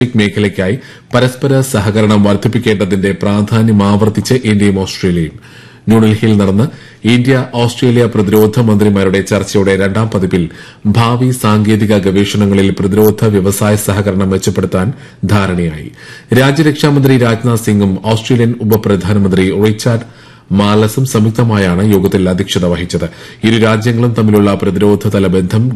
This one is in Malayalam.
മേഖലയ്ക്കായി പരസ്പര സഹകരണം വർദ്ധിപ്പിക്കേണ്ടതിന്റെ പ്രാധാന്യം ആവർത്തിച്ച് ഇന്ത്യയും ഓസ്ട്രേലിയയും. ന്യൂഡൽഹിയിൽ നടന്ന ഇന്ത്യ ഓസ്ട്രേലിയ പ്രതിരോധ മന്ത്രിമാരുടെ ചർച്ചയുടെ രണ്ടാം പതിപ്പിൽ ഭാവി സാങ്കേതിക ഗവേഷണങ്ങളിൽ പ്രതിരോധ വ്യവസായ സഹകരണം മെച്ചപ്പെടുത്താൻ ധാരണയായി. രാജ്യരക്ഷാമന്ത്രി രാജ്നാഥ് സിംഗും ഓസ്ട്രേലിയൻ ഉപപ്രധാനമന്ത്രി റിച്ചാർഡ് മാലസും സംയുക്തമായാണ് യോഗത്തിൽ അധ്യക്ഷത വഹിച്ചത്. ഇരു രാജ്യങ്ങളും തമ്മിലുള്ള പ്രതിരോധതല ബന്ധം